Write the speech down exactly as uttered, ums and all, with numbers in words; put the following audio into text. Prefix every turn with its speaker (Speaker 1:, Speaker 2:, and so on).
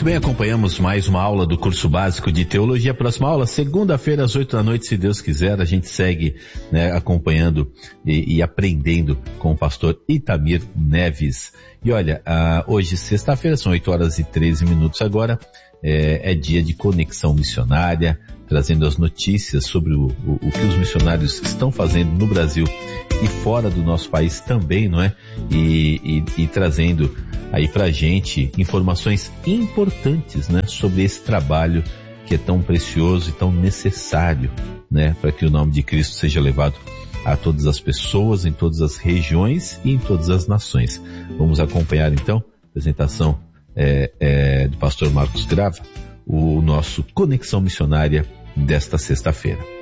Speaker 1: bem, acompanhamos mais uma aula do curso básico de teologia. Próxima aula, segunda-feira às oito da noite, se Deus quiser, a gente segue, né, acompanhando e, e aprendendo com o pastor Itamir Neves. E olha, ah, hoje, sexta-feira, são oito horas e treze minutos agora, é, é dia de conexão missionária, trazendo as notícias sobre o, o, o que os missionários estão fazendo no Brasil e fora do nosso país também, não é? E, e, e trazendo aí pra gente informações importantes, né, sobre esse trabalho que é tão precioso e tão necessário, né, para que o nome de Cristo seja levado a todas as pessoas, em todas as regiões e em todas as nações. Vamos acompanhar então a apresentação é, é, do pastor Marcos Grava, o nosso Conexão Missionária desta sexta-feira.